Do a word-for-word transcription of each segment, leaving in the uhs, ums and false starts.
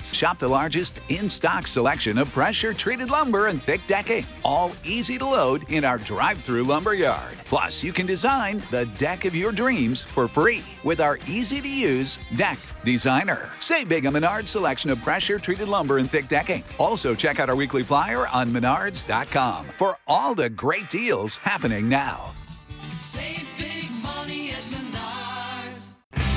Menards. Shop the largest in-stock selection of pressure-treated lumber and thick decking, all easy to load in our drive-through lumber yard. Plus, you can design the deck of your dreams for free with our easy-to-use Deck Designer. Save big on Menards' selection of pressure-treated lumber and thick decking. Also, check out our weekly flyer on menards dot com for all the great deals happening now. Save big money at Menards.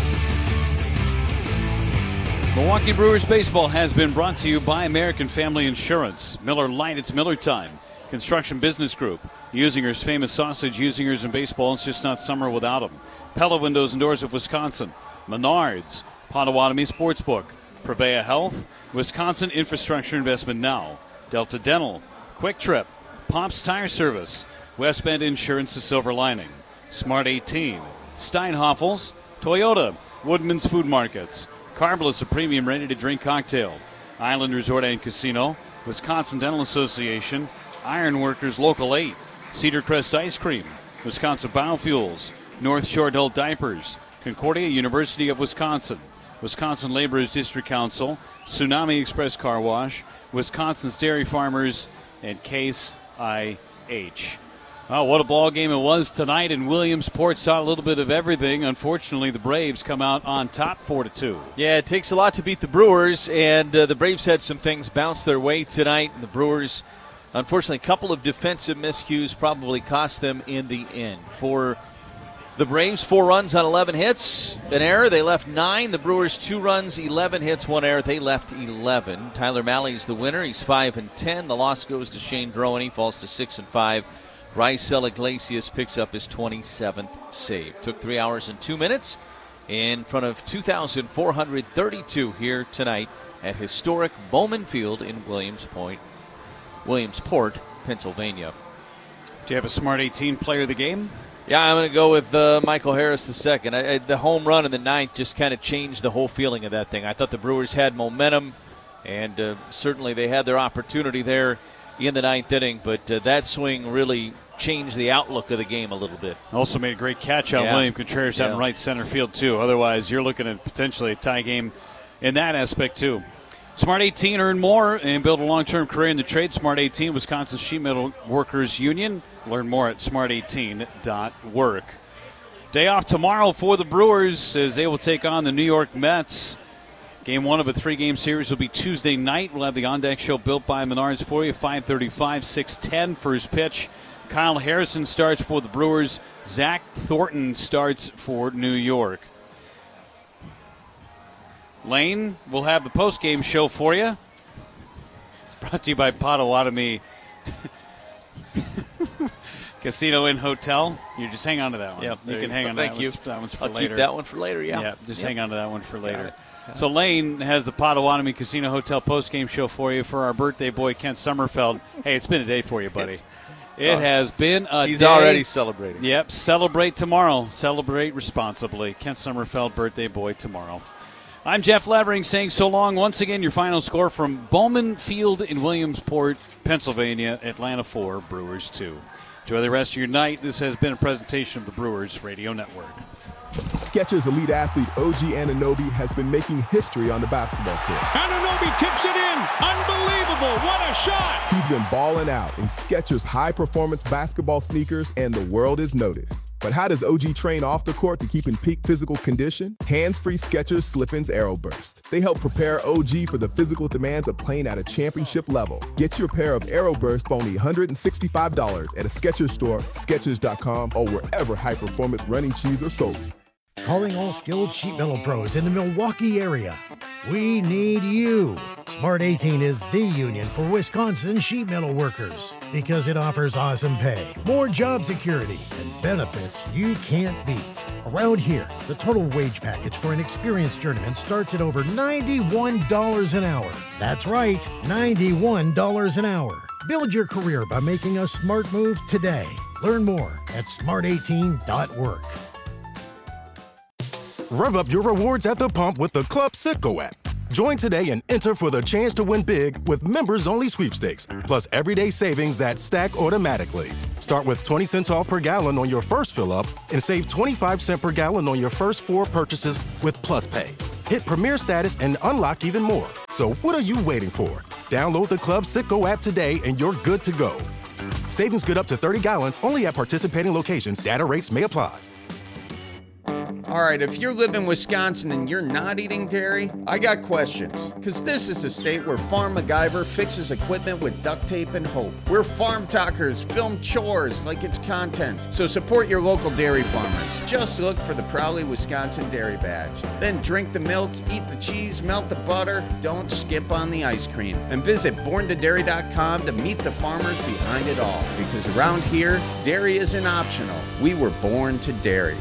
Milwaukee Brewers baseball has been brought to you by American Family Insurance. Miller Lite, it's Miller time. Construction Business Group. Usinger's famous sausage, Usinger's in baseball. It's just not summer without them. Pella Windows and Doors of Wisconsin. Menards. Potawatomi Sportsbook. Prevea Health. Wisconsin Infrastructure Investment Now. Delta Dental. Quick Trip. Pops Tire Service. West Bend Insurance, the Silver Lining. Smart eighteen. Steinhoffels. Toyota. Woodman's Food Markets. Carbliss, a premium ready-to-drink cocktail. Island Resort and Casino. Wisconsin Dental Association. Ironworkers Local eight. Cedar Crest Ice Cream. Wisconsin Biofuels. North Shore Adult Diapers. Concordia University of Wisconsin. Wisconsin Laborers District Council. Tsunami Express Car Wash. Wisconsin's Dairy Farmers. And Case I H. Oh, what a ball game it was tonight in Williamsport. Saw a little bit of everything. Unfortunately, the Braves come out on top four to two. Yeah, it takes a lot to beat the Brewers, and uh, the Braves had some things bounce their way tonight. The Brewers, unfortunately, a couple of defensive miscues probably cost them in the end. For the Braves, four runs on eleven hits, an error. They left nine. The Brewers, two runs, eleven hits, one error. They left eleven. Tyler Malley's the winner. He's five and ten. The loss goes to Shane Drohan. He falls to six and five. Raisel Iglesias picks up his twenty-seventh save. Took three hours and two minutes in front of two thousand four hundred thirty-two here tonight at historic Bowman Field in Williamsport, Williamsport, Pennsylvania. Do you have a Smart eighteen player of the game? Yeah, I'm going to go with uh, Michael Harris the second. I, I, the home run in the ninth just kind of changed the whole feeling of that thing. I thought the Brewers had momentum, and uh, certainly they had their opportunity there in the ninth inning, but uh, that swing really changed the outlook of the game a little bit. Also made a great catch on yeah. William Contreras yeah. out in right center field, too. Otherwise, you're looking at potentially a tie game in that aspect, too. Smart eighteen, earn more and build a long-term career in the trade. Smart eighteen, Wisconsin Sheet Metal Workers Union. Learn more at smart eighteen dot work. Day off tomorrow for the Brewers as they will take on the New York Mets. Game one of a three-game series will be Tuesday night. We'll have the on-deck show built by Menards for you. five thirty-five, six ten first pitch. Kyle Harrison starts for the Brewers. Zach Thornton starts for New York. Lane will have the post-game show for you. It's brought to you by Potawatomi Casino and Hotel. You just hang on to that one. Yep, you can hang on to Thank that you. one. That one's for I'll later. keep that one for later, yeah. Yeah, just yep. hang on to that one for later. So Lane has the Potawatomi Casino Hotel post-game show for you for our birthday boy, Kent Sommerfeld. Hey, it's been a day for you, buddy. It's, it's it has been a He's day. already celebrating. Yep, celebrate tomorrow. Celebrate responsibly. Kent Sommerfeld, birthday boy tomorrow. I'm Jeff Levering saying so long. Once again, your final score from Bowman Field in Williamsport, Pennsylvania, Atlanta four, Brewers two. Enjoy the rest of your night. This has been a presentation of the Brewers Radio Network. Skechers elite athlete O G Anunoby has been making history on the basketball court. Anunoby tips it in. Unbelievable. What a shot. He's been balling out in Skechers high-performance basketball sneakers, and the world is noticed. But how does O G train off the court to keep in peak physical condition? Hands-free Skechers Slip-ins AeroBurst. They help prepare O G for the physical demands of playing at a championship level. Get your pair of AeroBurst for only one hundred sixty-five dollars at a Skechers store, Skechers dot com, or wherever high-performance running shoes are sold. Calling all skilled sheet metal pros in the Milwaukee area. We need you. Smart eighteen is the union for Wisconsin sheet metal workers because it offers awesome pay, more job security, and benefits you can't beat. Around here, the total wage package for an experienced journeyman starts at over ninety-one dollars an hour. That's right, ninety-one dollars an hour. Build your career by making a smart move today. Learn more at smart eighteen dot work. Rev up your rewards at the pump with the Club Citgo app. Join today and enter for the chance to win big with members-only sweepstakes, plus everyday savings that stack automatically. Start with twenty cents off per gallon on your first fill-up and save twenty-five cents per gallon on your first four purchases with Plus Pay. Hit Premier status and unlock even more. So what are you waiting for? Download the Club Citgo app today and you're good to go. Savings good up to thirty gallons only at participating locations. Data rates may apply. All right, if you live in Wisconsin and you're not eating dairy, I got questions. Because this is a state where Farm MacGyver fixes equipment with duct tape and hope. Where farm talkers film chores like it's content. So support your local dairy farmers. Just look for the Proudly Wisconsin Dairy Badge. Then drink the milk, eat the cheese, melt the butter. Don't skip on the ice cream. And visit born to dairy dot com to meet the farmers behind it all. Because around here, dairy isn't optional. We were born to dairy.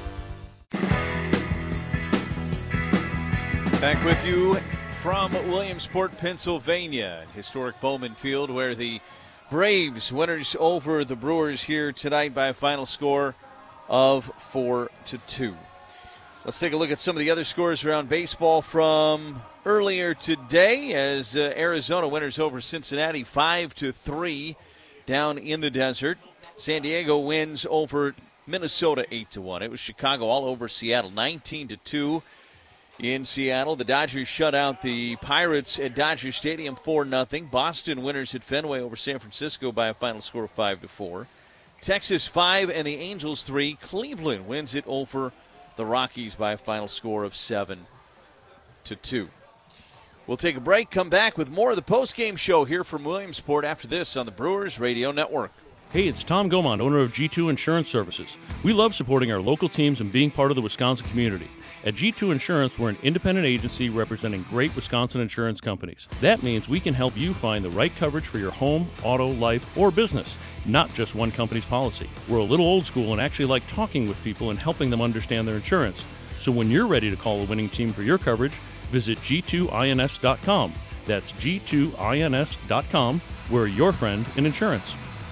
Back with you from Williamsport, Pennsylvania, historic Bowman Field, where the Braves winners over the Brewers here tonight by a final score of four to two. Let's take a look at some of the other scores around baseball from earlier today, as uh, Arizona winners over Cincinnati five to three down in the desert. San Diego wins over Minnesota eight to one. It was Chicago all over Seattle nineteen to two. In Seattle, the Dodgers shut out the Pirates at Dodger Stadium four nothing. Boston winners at Fenway over San Francisco by a final score of five to four. Texas five and the Angels three. Cleveland wins it over the Rockies by a final score of seven to two. We'll take a break, come back with more of the postgame show here from Williamsport after this on the Brewers Radio Network. Hey, it's Tom Gomond, owner of G two Insurance Services. We love supporting our local teams and being part of the Wisconsin community. At G two Insurance, we're an independent agency representing great Wisconsin insurance companies. That means we can help you find the right coverage for your home, auto, life, or business, not just one company's policy. We're a little old school and actually like talking with people and helping them understand their insurance. So when you're ready to call a winning team for your coverage, visit G two I N S dot com. That's G two I N S dot com. We're your friend in insurance.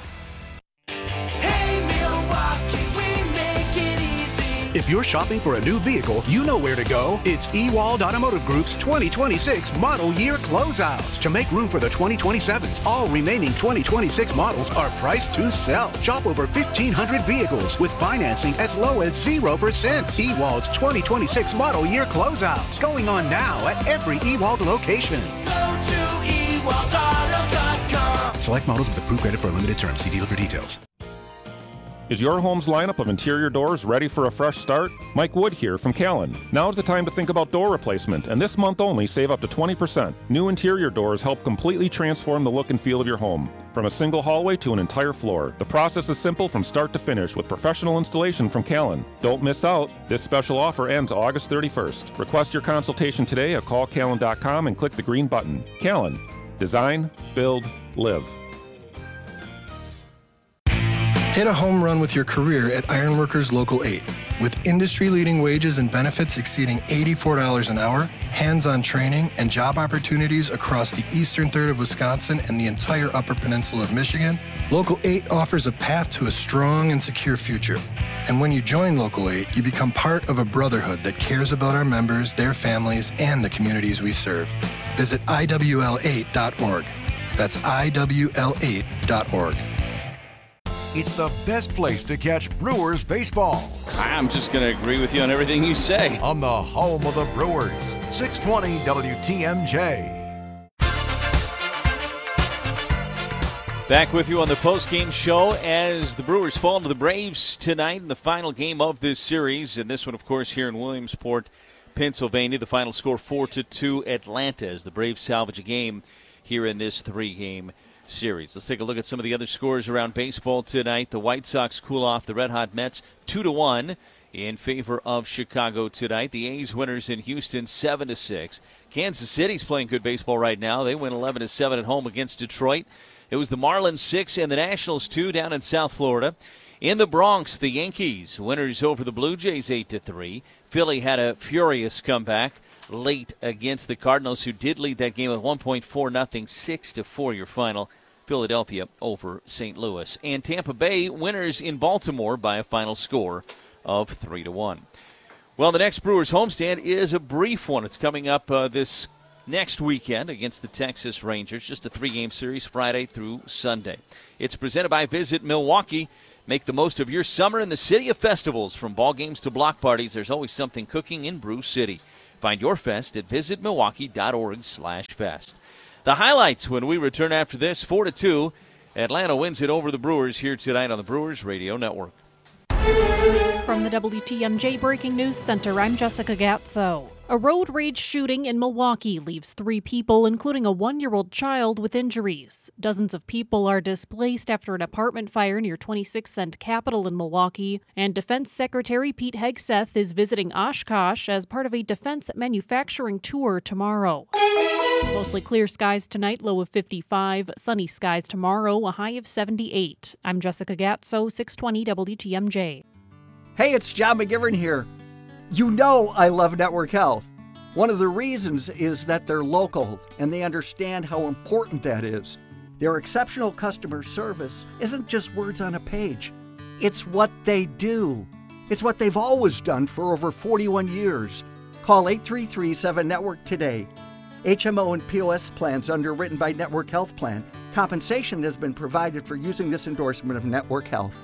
If you're shopping for a new vehicle, you know where to go. It's Ewald Automotive Group's twenty twenty-six Model Year Closeout. To make room for the twenty twenty-sevens, all remaining twenty twenty-six models are priced to sell. Shop over fifteen hundred vehicles with financing as low as zero percent. Ewald's twenty twenty-six Model Year Closeout. Going on now at every Ewald location. Go to ewald auto dot com. Select models with approved credit for a limited term. See dealer for details. Is your home's lineup of interior doors ready for a fresh start? Mike Wood here from Callan. Now's the time to think about door replacement, and this month only save up to twenty percent. New interior doors help completely transform the look and feel of your home. From a single hallway to an entire floor, the process is simple from start to finish with professional installation from Callan. Don't miss out. This special offer ends August thirty-first. Request your consultation today at call callan dot com and click the green button. Callan. Design, build, live. Hit a home run with your career at Ironworkers Local eight. With industry-leading wages and benefits exceeding eighty-four dollars an hour, hands-on training, and job opportunities across the eastern third of Wisconsin and the entire Upper Peninsula of Michigan, Local eight offers a path to a strong and secure future. And when you join Local eight, you become part of a brotherhood that cares about our members, their families, and the communities we serve. Visit I W L eight dot org. That's I W L eight dot org. It's the best place to catch Brewers baseball. I'm just going to agree with you on everything you say. On the home of the Brewers, six twenty W T M J. Back with you on the post-game show as the Brewers fall to the Braves tonight in the final game of this series. And this one, of course, here in Williamsport, Pennsylvania. The final score four to two Atlanta as the Braves salvage a game here in this three-game series. Let's take a look at some of the other scores around baseball tonight. The White Sox cool off the Red Hot Mets two to one in favor of Chicago tonight. The A's winners in Houston seven to six. Kansas City's playing good baseball right now. They win eleven to seven at home against Detroit. It was the Marlins six and the Nationals two down in South Florida. In the Bronx, the Yankees winners over the Blue Jays eight to three. Philly had a furious comeback late against the Cardinals, who did lead that game with one point four nothing, six to four your final. Philadelphia over Saint Louis. And Tampa Bay winners in Baltimore by a final score of three to one. Well, the next Brewers homestand is a brief one. It's coming up uh, this next weekend against the Texas Rangers. Just a three-game series, Friday through Sunday. It's presented by Visit Milwaukee. Make the most of your summer in the city of festivals. From ball games to block parties, there's always something cooking in Brew City. Find your fest at visit milwaukee dot org slash fest. The highlights when we return after this, four to two. Atlanta wins it over the Brewers here tonight on the Brewers Radio Network. From the W T M J Breaking News Center, I'm Jessica Gatso. A road rage shooting in Milwaukee leaves three people, including a one-year-old child, with injuries. Dozens of people are displaced after an apartment fire near twenty-sixth and Capitol in Milwaukee, and Defense Secretary Pete Hegseth is visiting Oshkosh as part of a defense manufacturing tour tomorrow. Mostly clear skies tonight, low of fifty-five. Sunny skies tomorrow, a high of seventy-eight. I'm Jessica Gatso, six twenty W T M J. Hey, it's John McGivern here. You know I love Network Health. One of the reasons is that they're local and they understand how important that is. Their exceptional customer service isn't just words on a page. It's what they do. It's what they've always done for over forty-one years. Call eight three three, seven network today. H M O and P O S plans underwritten by Network Health Plan. Compensation has been provided for using this endorsement of Network Health.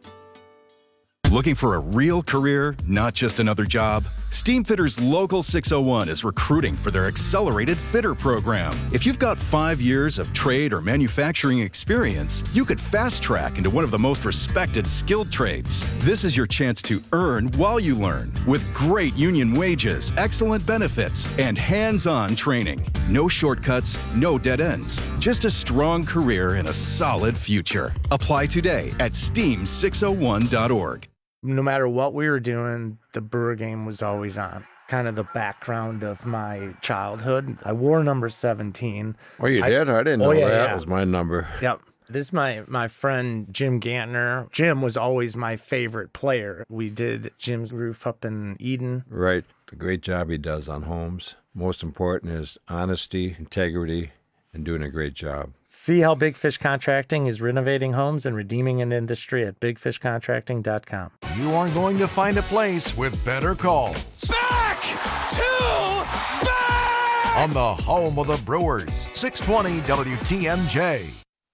Looking for a real career, not just another job? Steamfitters Local six oh one is recruiting for their Accelerated Fitter program. If you've got five years of trade or manufacturing experience, you could fast track into one of the most respected skilled trades. This is your chance to earn while you learn, with great union wages, excellent benefits, and hands-on training. No shortcuts, no dead ends. Just a strong career and a solid future. Apply today at steam six oh one dot org. No matter what we were doing, the Brewer game was always on. Kind of the background of my childhood. I wore number seventeen. Oh, you did? I, I didn't oh, know yeah, that yeah. was my number. Yep. This is my, my friend Jim Gantner. Jim was always my favorite player. We did Jim's roof up in Eden. Right. The great job he does on homes. Most important is honesty, integrity, and doing a great job. See how Big Fish Contracting is renovating homes and redeeming an industry at big fish contracting dot com. You are going to find a place with better calls. Back to back! On the home of the Brewers, six twenty W T M J.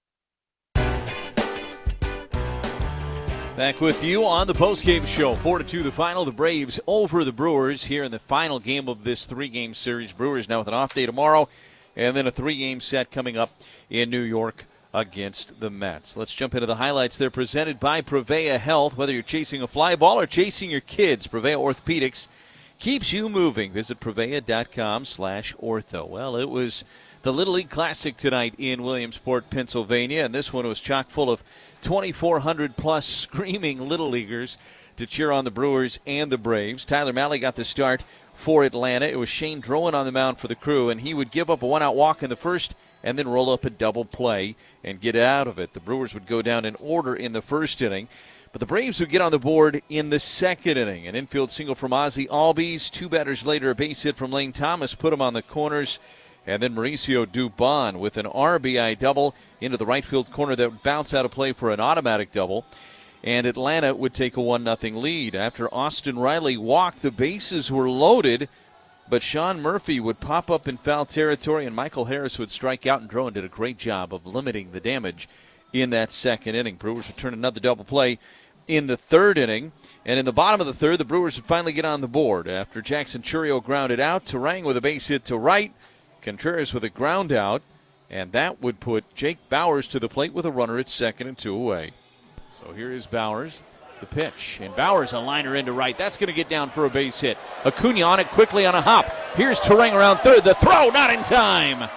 Back with you on the postgame show. four to two the final. The Braves over the Brewers here in the final game of this three-game series. Brewers now with an off day tomorrow, and then a three-game set coming up in New York against the Mets. Let's jump into the highlights. They're presented by Prevea Health. Whether you're chasing a fly ball or chasing your kids, Prevea Orthopedics keeps you moving. Visit prevea dot com slash ortho. Well, it was the Little League Classic tonight in Williamsport, Pennsylvania, and this one was chock full of twenty-four hundred plus screaming Little Leaguers to cheer on the Brewers and the Braves. Tyler Mahle got the start for Atlanta. It was Shane Drowan on the mound for the Crew, and he would give up a one-out walk in the first and then roll up a double play and get out of it. The Brewers would go down in order in the first inning, but the Braves would get on the board in the second inning. An infield single from Ozzie Albies. Two batters later, a base hit from Lane Thomas put him on the corners, and then Mauricio Dubon with an R B I double into the right field corner that would bounce out of play for an automatic double. And Atlanta would take a one nothing lead. After Austin Riley walked, the bases were loaded, but Sean Murphy would pop up in foul territory, and Michael Harris would strike out, and Drowan did a great job of limiting the damage in that second inning. Brewers would turn another double play in the third inning, and in the bottom of the third, the Brewers would finally get on the board. After Jackson Churio grounded out, Terang with a base hit to right, Contreras with a ground out, and that would put Jake Bauers to the plate with a runner at second and two away. So here is Bauers, the pitch. And Bauers a liner into right. That's going to get down for a base hit. Acuna on it quickly on a hop. Here's Terang around third. The throw not in time.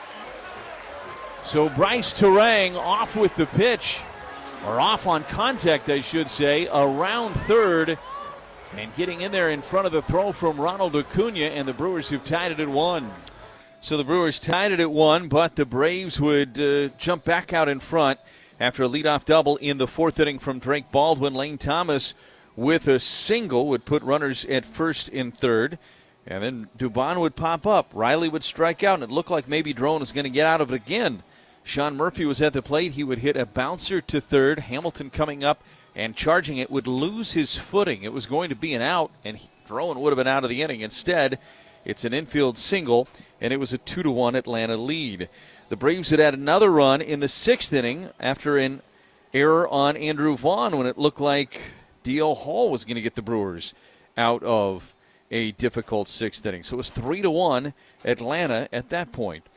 So Bryce Terang off with the pitch, or off on contact, I should say, around third. And getting in there in front of the throw from Ronald Acuna, and the Brewers have tied it at one. So the Brewers tied it at one, but the Braves would uh, jump back out in front after a leadoff double in the fourth inning from Drake Baldwin. Lane Thomas with a single would put runners at first and third. And then Dubon would pop up. Riley would strike out, and it looked like maybe Drowan was going to get out of it again. Sean Murphy was at the plate. He would hit a bouncer to third. Hamilton coming up and charging it would lose his footing. It was going to be an out, and Drowan would have been out of the inning. Instead, it's an infield single, and it was a two to one Atlanta lead. The Braves had had another run in the sixth inning after an error on Andrew Vaughn when it looked like D L Hall was going to get the Brewers out of a difficult sixth inning. So it was three to one Atlanta at that point.